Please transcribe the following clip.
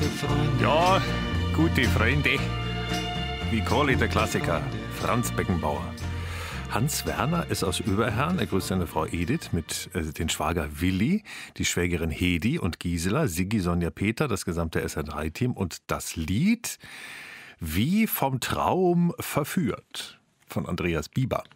Freunde. Ja, gute Freunde. Wie Corley, der Klassiker, Franz Beckenbauer. Hans Werner ist aus Überherrn. Er grüßt seine Frau Edith mit den Schwager Willi, die Schwägerin Hedi und Gisela, Siggi, Sonja, Peter, das gesamte SR3-Team und das Lied Wie vom Traum verführt von Andreas Bieber.